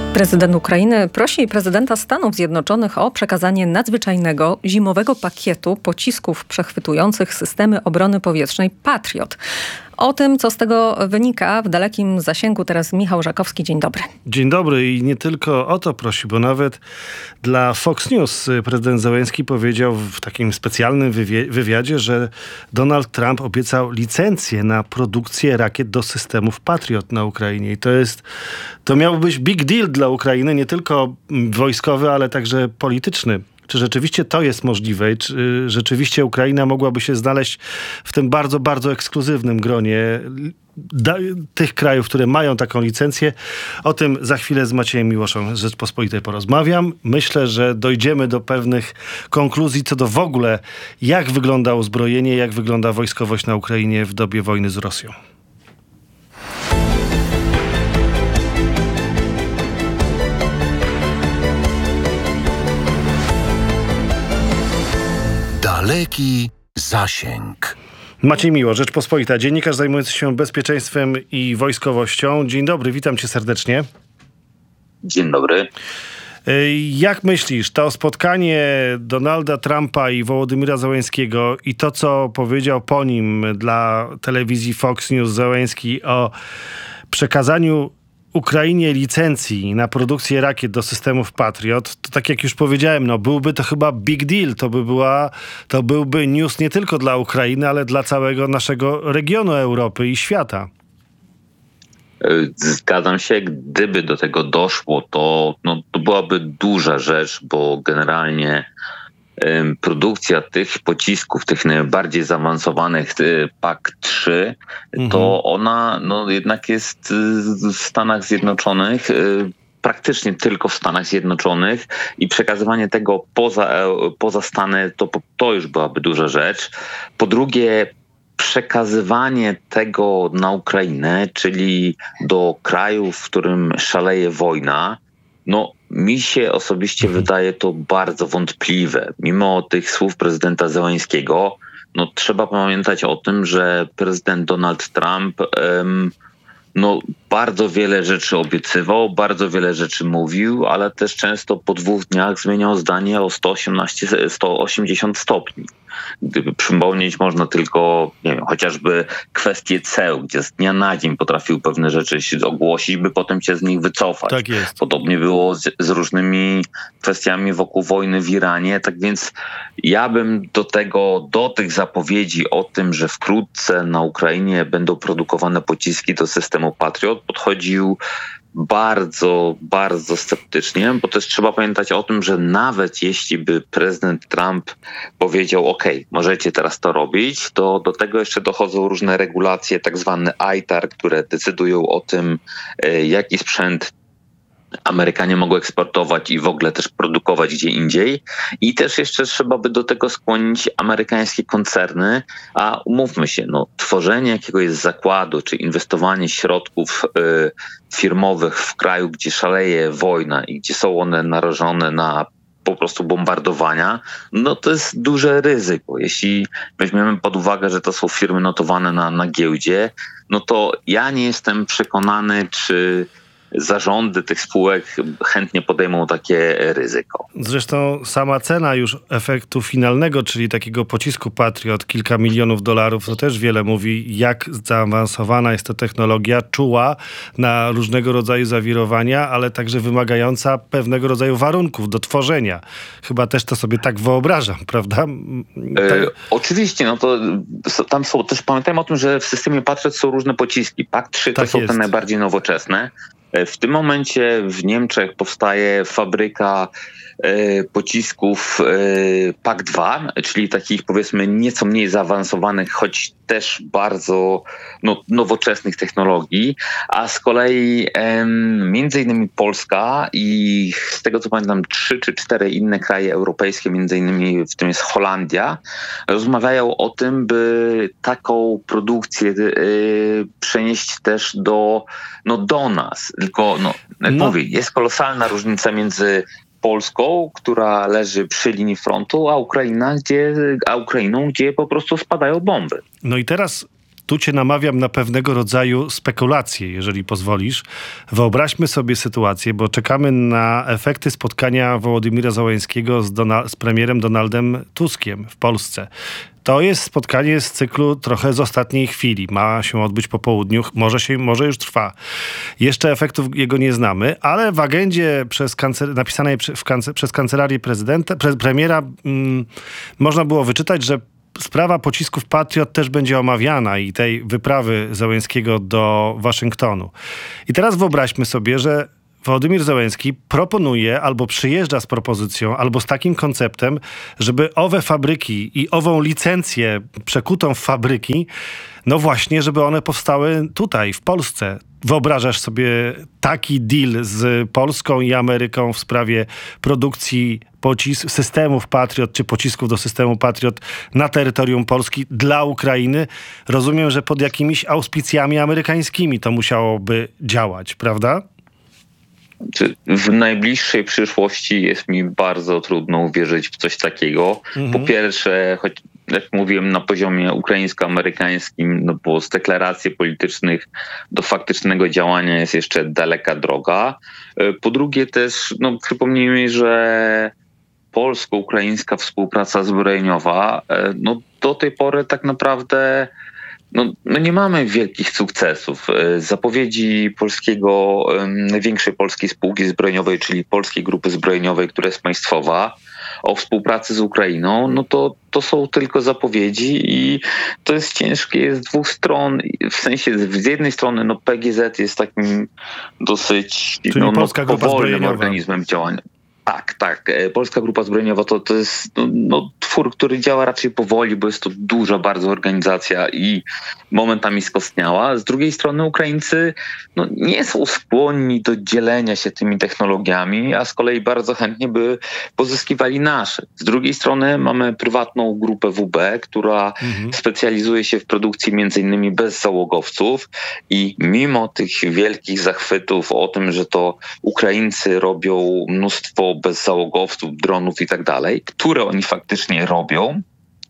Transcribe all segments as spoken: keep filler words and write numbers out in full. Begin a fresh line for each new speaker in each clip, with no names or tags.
Prezydent Ukrainy prosi prezydenta Stanów Zjednoczonych o przekazanie nadzwyczajnego zimowego pakietu pocisków przechwytujących systemy obrony powietrznej Patriot. O tym, co z tego wynika w dalekim zasięgu, teraz Michał Żakowski. Dzień dobry.
Dzień dobry i nie tylko o to prosi, bo nawet dla Fox News prezydent Zełenski powiedział w takim specjalnym wywi- wywiadzie, że Donald Trump obiecał licencję na produkcję rakiet do systemów Patriot na Ukrainie. I to jest, to miał być big deal dla Ukrainy, nie tylko wojskowy, ale także polityczny. Czy rzeczywiście to jest możliwe? Czy rzeczywiście Ukraina mogłaby się znaleźć w tym bardzo, bardzo ekskluzywnym gronie da, tych krajów, które mają taką licencję? O tym za chwilę z Maciejem Miłoszem z Rzeczpospolitej porozmawiam. Myślę, że dojdziemy do pewnych konkluzji co do w ogóle, jak wygląda uzbrojenie, jak wygląda wojskowość na Ukrainie w dobie wojny z Rosją.
Daleki zasięg.
Maciej Miłosz, Rzeczpospolita, dziennikarz zajmujący się bezpieczeństwem i wojskowością. Dzień dobry, witam cię serdecznie.
Dzień dobry.
Jak myślisz, to spotkanie Donalda Trumpa i Wołodymyra Zełenskiego i to, co powiedział po nim dla telewizji Fox News Zełenski o przekazaniu Ukrainie licencji na produkcję rakiet do systemów Patriot, to tak jak już powiedziałem, no byłby to chyba big deal. To by była, to byłby news nie tylko dla Ukrainy, ale dla całego naszego regionu Europy i świata.
Zgadzam się, gdyby do tego doszło, to, no, to byłaby duża rzecz, bo generalnie ym, produkcja tych pocisków, tych najbardziej zaawansowanych y, P A C trzy, mhm. to ona no, jednak jest y, w Stanach Zjednoczonych, y, praktycznie tylko w Stanach Zjednoczonych i przekazywanie tego poza, poza Stany, to, to już byłaby duża rzecz. Po drugie, przekazywanie tego na Ukrainę, czyli do kraju, w którym szaleje wojna, no mi się osobiście mhm. wydaje to bardzo wątpliwe. Mimo tych słów prezydenta Zełenskiego, no trzeba pamiętać o tym, że prezydent Donald Trump um, no bardzo wiele rzeczy obiecywał, bardzo wiele rzeczy mówił, ale też często po dwóch dniach zmieniał zdanie o sto osiemnaście, sto osiemdziesiąt stopni. Gdyby przypomnieć można tylko, nie wiem, chociażby kwestie ceł, gdzie z dnia na dzień potrafił pewne rzeczy się ogłosić, by potem się z nich wycofać.
Tak jest.
Podobnie było z, z różnymi kwestiami wokół wojny w Iranie. Tak więc ja bym do tego, do tych zapowiedzi o tym, że wkrótce na Ukrainie będą produkowane pociski do systemu Patriot, podchodził bardzo, bardzo sceptycznie, bo też trzeba pamiętać o tym, że nawet jeśli by prezydent Trump powiedział, ok, możecie teraz to robić, to do tego jeszcze dochodzą różne regulacje, tak zwane I T A R, które decydują o tym, jaki sprzęt Amerykanie mogą eksportować i w ogóle też produkować gdzie indziej. I też jeszcze trzeba by do tego skłonić amerykańskie koncerny, a umówmy się, no, tworzenie jakiegoś zakładu, czy inwestowanie środków y, firmowych w kraju, gdzie szaleje wojna i gdzie są one narażone na po prostu bombardowania, no to jest duże ryzyko. Jeśli weźmiemy pod uwagę, że to są firmy notowane na, na giełdzie, no to ja nie jestem przekonany, czy zarządy tych spółek chętnie podejmą takie ryzyko.
Zresztą sama cena już efektu finalnego, czyli takiego pocisku Patriot, kilka milionów dolarów, to też wiele mówi, jak zaawansowana jest to technologia, czuła na różnego rodzaju zawirowania, ale także wymagająca pewnego rodzaju warunków do tworzenia. Chyba też to sobie tak wyobrażam, prawda? Tak.
E, oczywiście, no to tam są też, pamiętajmy o tym, że w systemie Patriot są różne pociski. P A C trzy to
tak
są
jest.
te najbardziej nowoczesne. W tym momencie w Niemczech powstaje fabryka e, pocisków e, P A C dwa, czyli takich powiedzmy nieco mniej zaawansowanych, choć też bardzo no, nowoczesnych technologii, a z kolei e, między innymi Polska i z tego co pamiętam trzy czy cztery inne kraje europejskie, między innymi w tym jest Holandia, rozmawiają o tym, by taką produkcję e, przenieść też do, no, do nas. Tylko, no, jak
No.
mówię, jest kolosalna różnica między Polską, która leży przy linii frontu, a Ukraina, gdzie, a Ukrainą, gdzie po prostu spadają bomby.
No i teraz tu cię namawiam na pewnego rodzaju spekulacje, jeżeli pozwolisz. Wyobraźmy sobie sytuację, bo czekamy na efekty spotkania Wołodymyra Zełenskiego z, Donal- z premierem Donaldem Tuskiem w Polsce. To jest spotkanie z cyklu trochę z ostatniej chwili. Ma się odbyć po południu, może, się, może już trwa. Jeszcze efektów jego nie znamy, ale w agendzie przez kancer- napisanej w kancer- przez kancelarię prezydenta, pre- premiera mm, można było wyczytać, że sprawa pocisków Patriot też będzie omawiana i tej wyprawy Zełenskiego do Waszyngtonu. I teraz wyobraźmy sobie, że Wołodymyr Zełenski proponuje albo przyjeżdża z propozycją, albo z takim konceptem, żeby owe fabryki i ową licencję przekutą w fabryki, no właśnie, żeby one powstały tutaj, w Polsce. Wyobrażasz sobie taki deal z Polską i Ameryką w sprawie produkcji pocis- systemów Patriot, czy pocisków do systemu Patriot na terytorium Polski dla Ukrainy? Rozumiem, że pod jakimiś auspicjami amerykańskimi to musiałoby działać, prawda?
W najbliższej przyszłości jest mi bardzo trudno uwierzyć w coś takiego. Mhm. Po pierwsze, choć jak mówiłem, na poziomie ukraińsko-amerykańskim, no bo z deklaracji politycznych do faktycznego działania jest jeszcze daleka droga. Po drugie też, no przypomnijmy, że polsko-ukraińska współpraca zbrojeniowa, no do tej pory tak naprawdę No, no nie mamy wielkich sukcesów. Zapowiedzi polskiego, największej polskiej spółki zbrojeniowej, czyli Polskiej Grupy Zbrojeniowej, która jest państwowa, o współpracy z Ukrainą, no to, to są tylko zapowiedzi i to jest ciężkie z dwóch stron. W sensie z jednej strony no P G Z jest takim dosyć
czyli
no,
Polska
no,
Grupa
powolnym
Zbrojeniowa.
organizmem działania. Tak, tak. Polska Grupa Zbrojeniowa to, to jest no, no, twór, który działa raczej powoli, bo jest to duża bardzo organizacja i momentami skostniała. Z drugiej strony Ukraińcy no, nie są skłonni do dzielenia się tymi technologiami, a z kolei bardzo chętnie by pozyskiwali nasze. Z drugiej strony mamy prywatną grupę W B, która mhm. specjalizuje się w produkcji między innymi bezzałogowców i mimo tych wielkich zachwytów o tym, że to Ukraińcy robią mnóstwo bezzałogowców, dronów i tak dalej, które oni faktycznie robią,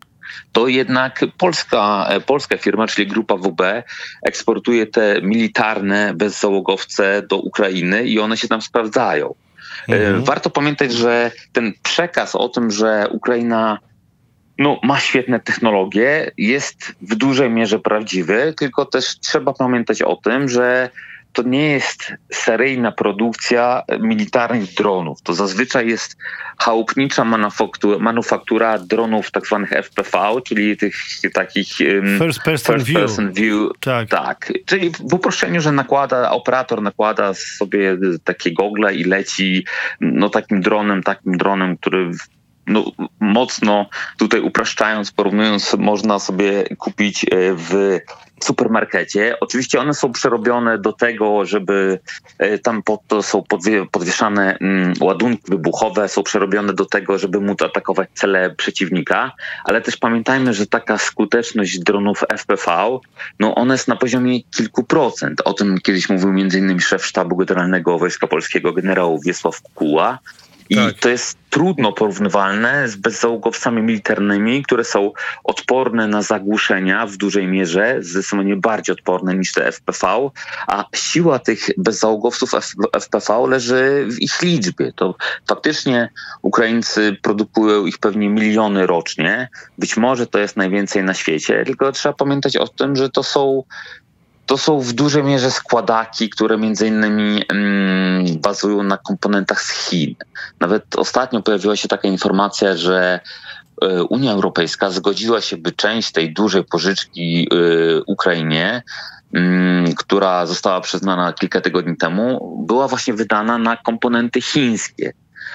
to jednak polska, polska firma, czyli Grupa W B, eksportuje te militarne bezzałogowce do Ukrainy i one się tam sprawdzają. Mhm. Warto pamiętać, że ten przekaz o tym, że Ukraina no, ma świetne technologie, jest w dużej mierze prawdziwy, tylko też trzeba pamiętać o tym, że to nie jest seryjna produkcja militarnych dronów. To zazwyczaj jest chałupnicza manufaktura, manufaktura dronów tak zwanych F P V, czyli tych takich um,
first person,
first
view.
person view.
Tak.
tak. Czyli w uproszczeniu, że nakłada, operator nakłada sobie takie gogle i leci no, takim dronem, takim dronem, który no, mocno tutaj upraszczając, porównując, można sobie kupić w supermarkecie. Oczywiście one są przerobione do tego, żeby tam pod to są podwie, podwieszane mm, ładunki wybuchowe, są przerobione do tego, żeby móc atakować cele przeciwnika, ale też pamiętajmy, że taka skuteczność dronów F P V, no ona jest na poziomie kilku procent. O tym kiedyś mówił między innymi szef Sztabu Generalnego Wojska Polskiego generał Wiesław Kukuła. I tak. To jest trudno porównywalne z bezzałogowcami militarnymi, które są odporne na zagłuszenia w dużej mierze, zdecydowanie bardziej odporne niż te F P V, a siła tych bezzałogowców F P V leży w ich liczbie. To faktycznie Ukraińcy produkują ich pewnie miliony rocznie. Być może to jest najwięcej na świecie, tylko trzeba pamiętać o tym, że to są To są w dużej mierze składaki, które między innymi mm, bazują na komponentach z Chin. Nawet ostatnio pojawiła się taka informacja, że y, Unia Europejska zgodziła się, by część tej dużej pożyczki y, Ukrainie, y, która została przyznana kilka tygodni temu, była właśnie wydana na komponenty chińskie.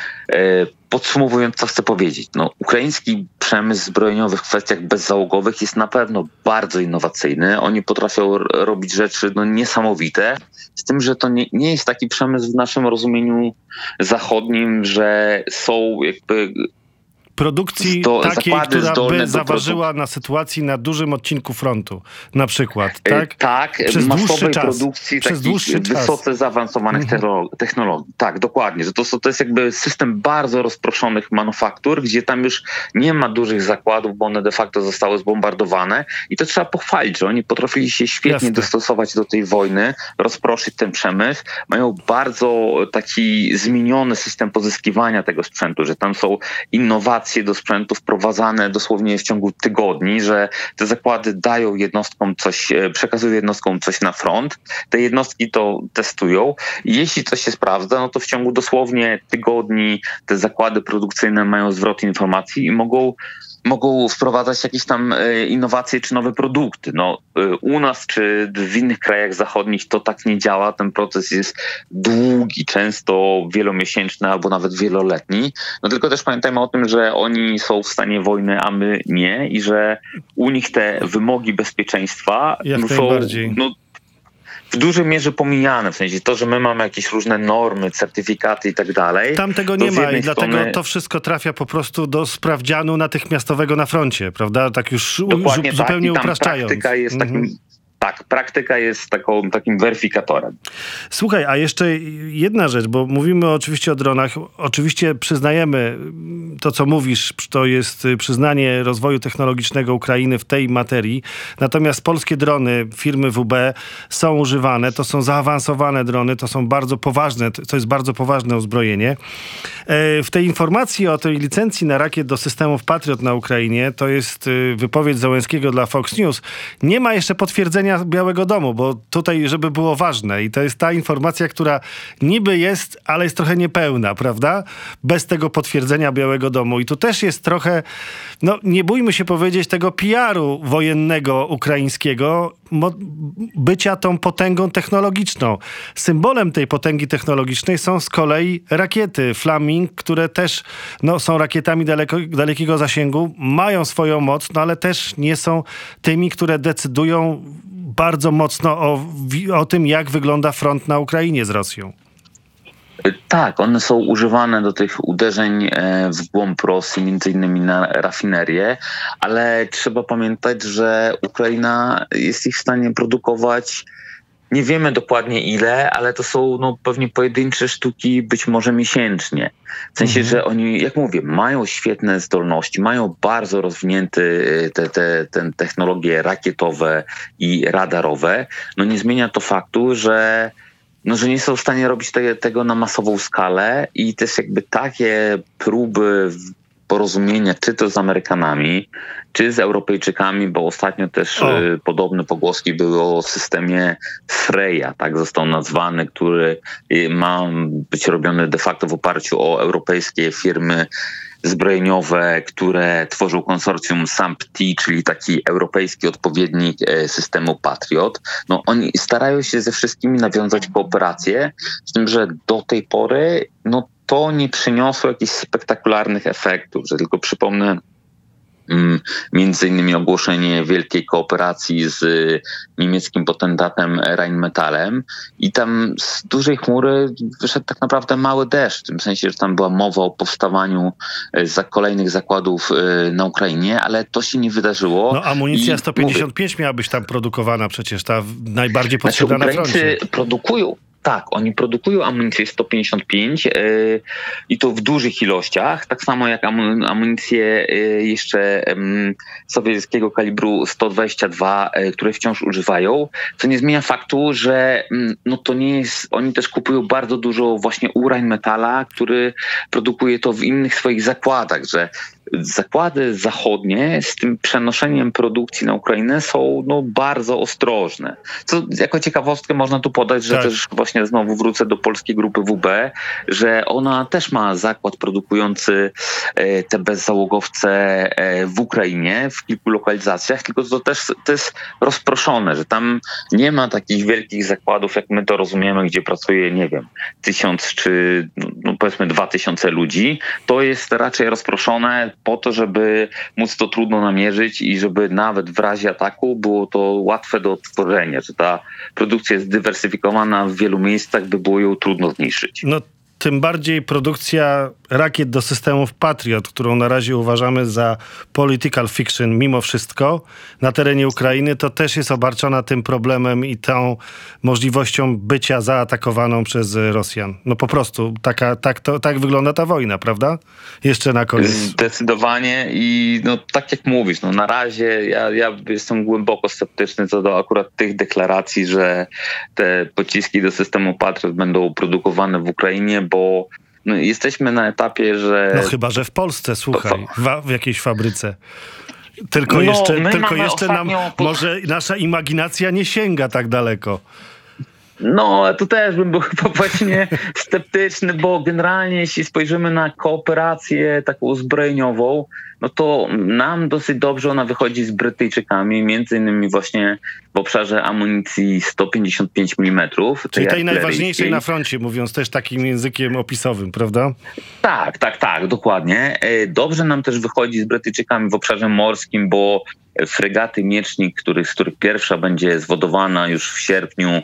Y, Podsumowując, co chcę powiedzieć, no, ukraiński przemysł zbrojeniowy w kwestiach bezzałogowych jest na pewno bardzo innowacyjny. Oni potrafią r- robić rzeczy no, niesamowite, z tym, że to nie, nie jest taki przemysł w naszym rozumieniu zachodnim, że są jakby
produkcji
Zdo-
takiej, która by zaważyła
produ-
na sytuacji na dużym odcinku frontu, na przykład, tak?
Tak,
przez
masowej
czas,
produkcji
przez
takich wysoce
czas.
zaawansowanych
mhm.
technologii. Tak, dokładnie, że to, to jest jakby system bardzo rozproszonych manufaktur, gdzie tam już nie ma dużych zakładów, bo one de facto zostały zbombardowane i to trzeba pochwalić, że oni potrafili się świetnie
Jasne.
dostosować do tej wojny, rozproszyć ten przemysł, mają bardzo taki zmieniony system pozyskiwania tego sprzętu, że tam są innowacje do sprzętu wprowadzane dosłownie w ciągu tygodni, że te zakłady dają jednostkom coś, przekazują jednostkom coś na front, te jednostki to testują i jeśli coś się sprawdza, no to w ciągu dosłownie tygodni te zakłady produkcyjne mają zwrot informacji i mogą mogą wprowadzać jakieś tam innowacje czy nowe produkty. No, u nas czy w innych krajach zachodnich to tak nie działa. Ten proces jest długi, często wielomiesięczny albo nawet wieloletni. No tylko też pamiętajmy o tym, że oni są w stanie wojny, a my nie i że u nich te wymogi bezpieczeństwa
Jak
no, są
najbardziej.
no, w dużej mierze pomijane, w sensie to, że my mamy jakieś różne normy, certyfikaty i tak dalej.
Tam tego nie ma i dlatego
strony...
to wszystko trafia po prostu do sprawdzianu natychmiastowego na froncie, prawda? Tak już
Dokładnie
zu- zupełnie
tak. I tam
upraszczając.
Praktyka jest
mhm.
takim Tak, praktyka jest taką, takim weryfikatorem.
Słuchaj, a jeszcze jedna rzecz, bo mówimy oczywiście o dronach. Oczywiście przyznajemy to, co mówisz, to jest przyznanie rozwoju technologicznego Ukrainy w tej materii. Natomiast polskie drony firmy W B są używane. To są zaawansowane drony, to są bardzo poważne, to jest bardzo poważne uzbrojenie. W tej informacji o tej licencji na rakiet do systemów Patriot na Ukrainie, to jest wypowiedź Załęskiego dla Fox News, nie ma jeszcze potwierdzenia Białego Domu, bo tutaj, żeby było ważne i to jest ta informacja, która niby jest, ale jest trochę niepełna, prawda? Bez tego potwierdzenia Białego Domu. I tu też jest trochę, no nie bójmy się powiedzieć, tego P R u wojennego ukraińskiego, mo- bycia tą potęgą technologiczną. Symbolem tej potęgi technologicznej są z kolei rakiety Flaming, które też no, są rakietami daleko, dalekiego zasięgu, mają swoją moc, no ale też nie są tymi, które decydują bardzo mocno o, o tym, jak wygląda front na Ukrainie z Rosją.
Tak, one są używane do tych uderzeń w głąb Rosji, między innymi na rafinerię, ale trzeba pamiętać, że Ukraina jest ich w stanie produkować. Nie wiemy dokładnie ile, ale to są no, pewnie pojedyncze sztuki, być może miesięcznie. W sensie, mhm. że oni, jak mówię, mają świetne zdolności, mają bardzo rozwinięte te, te, te technologie rakietowe i radarowe. No nie zmienia to faktu, że no, że nie są w stanie robić te, tego na masową skalę i też jakby takie próby porozumienia, czy to z Amerykanami, czy z Europejczykami, bo ostatnio też y, podobne pogłoski były o systemie Freya, tak został nazwany, który y, ma być robiony de facto w oparciu o europejskie firmy zbrojeniowe, które tworzą konsorcjum S A M P T, czyli taki europejski odpowiednik systemu Patriot. No, oni starają się ze wszystkimi nawiązać kooperację, z tym, że do tej pory no, to nie przyniosło jakichś spektakularnych efektów, że tylko przypomnę między innymi ogłoszenie wielkiej kooperacji z niemieckim potentatem Rheinmetallem i tam z dużej chmury wyszedł tak naprawdę mały deszcz, w tym sensie, że tam była mowa o powstawaniu za kolejnych zakładów na Ukrainie, ale to się nie wydarzyło.
No amunicja
I
sto pięćdziesiąt pięć mówię, miała być tam produkowana przecież, ta najbardziej potrzebna
znaczy,
na froncie.
Ukraińcy produkują Tak, oni produkują amunicję sto pięćdziesiąt pięć yy, i to w dużych ilościach, tak samo jak amun- amunicję yy, jeszcze yy, sowieckiego kalibru sto dwadzieścia dwa, yy, które wciąż używają, co nie zmienia faktu, że yy, no to nie jest, oni też kupują bardzo dużo właśnie u Rheinmetalla, który produkuje to w innych swoich zakładach, że zakłady zachodnie z tym przenoszeniem produkcji na Ukrainę są no, bardzo ostrożne. Co jako ciekawostkę można tu podać, że tak. też właśnie znowu wrócę do polskiej grupy W B, że ona też ma zakład produkujący e, te bezzałogowce e, w Ukrainie, w kilku lokalizacjach, tylko to też to jest rozproszone, że tam nie ma takich wielkich zakładów, jak my to rozumiemy, gdzie pracuje, nie wiem, tysiąc czy no, powiedzmy dwa tysiące ludzi. To jest raczej rozproszone po to, żeby móc to trudno namierzyć i żeby nawet w razie ataku było to łatwe do odtworzenia, że ta produkcja jest zdywersyfikowana w wielu miejscach, by było ją trudno zniszczyć.
No tym bardziej produkcja rakiet do systemów Patriot, którą na razie uważamy za political fiction mimo wszystko na terenie Ukrainy, to też jest obarczona tym problemem i tą możliwością bycia zaatakowaną przez Rosjan. No po prostu taka, tak, to, tak wygląda ta wojna, prawda? Jeszcze na koniec.
Zdecydowanie i no tak jak mówisz, no na razie ja, ja jestem głęboko sceptyczny co do akurat tych deklaracji, że te pociski do systemu Patriot będą produkowane w Ukrainie, bo no, jesteśmy na etapie, że...
No chyba, że w Polsce, słuchaj, w, w jakiejś fabryce. Tylko
no,
jeszcze, tylko jeszcze nam,
ostatnio...
może nasza imaginacja nie sięga tak daleko.
No, tu też bym był chyba właśnie sceptyczny, bo generalnie jeśli spojrzymy na kooperację taką zbrojeniową, no to nam dosyć dobrze ona wychodzi z Brytyjczykami, między innymi właśnie w obszarze amunicji sto pięćdziesiąt pięć milimetrów.
Czyli tej najważniejszej na froncie, mówiąc też takim językiem opisowym, prawda?
Tak, tak, tak, dokładnie. Dobrze nam też wychodzi z Brytyjczykami w obszarze morskim, bo fregaty Miecznik, który, z których pierwsza będzie zwodowana już w sierpniu,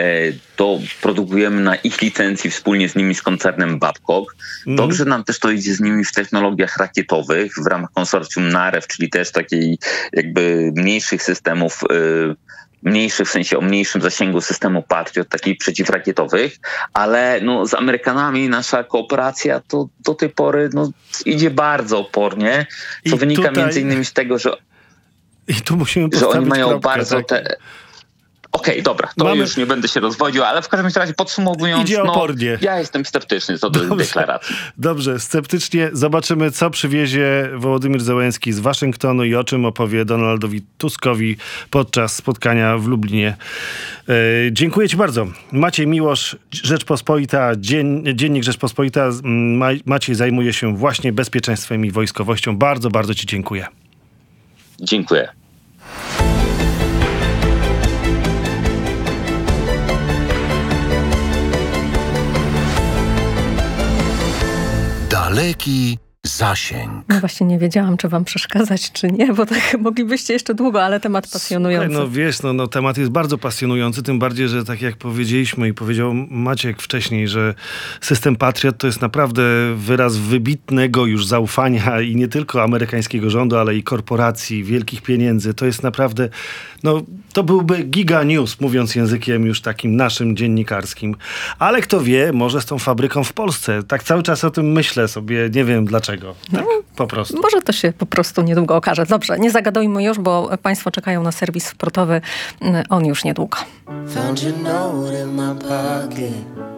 to produkujemy na ich licencji wspólnie z nimi z koncernem Babcock. Dobrze nam też to idzie z nimi w technologiach rakietowych w ramach konsorcjum Narew, czyli też takiej jakby mniejszych systemów, mniejszych w sensie o mniejszym zasięgu systemu Patriot, takich przeciwrakietowych, ale no, z Amerykanami nasza kooperacja to do tej pory no, idzie bardzo opornie, co
I
wynika
tutaj...
między innymi z tego, że
I tu musimy
że oni
postawić
mają
kropkę,
bardzo
tak?
te... Okej, okay, dobra, to
Mamy...
już nie będę się rozwodził, ale w każdym razie podsumowując,
Idzie
no,
opornie.
ja jestem sceptyczny co do tych deklaracji.
Dobrze, sceptycznie zobaczymy, co przywiezie Wołodymyr Zełenski z Waszyngtonu i o czym opowie Donaldowi Tuskowi podczas spotkania w Lublinie. E, dziękuję Ci bardzo. Maciej Miłosz, Rzeczpospolita, dzien, Dziennik Rzeczpospolita. Ma, Maciej zajmuje się właśnie bezpieczeństwem i wojskowością. Bardzo, bardzo Ci dziękuję.
Dziękuję.
Daleki zasięg.
No właśnie nie wiedziałam, czy wam przeszkadzać, czy nie, bo tak moglibyście jeszcze długo, ale temat pasjonujący.
Słuchaj, no wiesz, no, no temat jest bardzo pasjonujący, tym bardziej, że tak jak powiedzieliśmy i powiedział Maciek wcześniej, że system Patriot to jest naprawdę wyraz wybitnego już zaufania i nie tylko amerykańskiego rządu, ale i korporacji, wielkich pieniędzy. To jest naprawdę, no to byłby giga news, mówiąc językiem już takim naszym dziennikarskim. Ale kto wie, może z tą fabryką w Polsce. Tak cały czas o tym myślę sobie, nie wiem dlaczego. Tak, no, po prostu.
Może to się po prostu niedługo okaże. Dobrze, nie zagadujmy już, bo państwo czekają na serwis sportowy. On już niedługo. Found your note in my pocket.